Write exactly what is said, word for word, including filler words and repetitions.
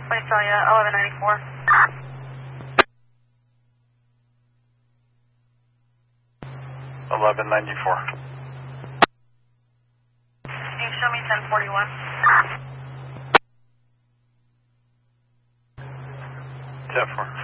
I saw you, eleven ninety-four. eleven ninety-four. Can you show me ten forty-one? ten four.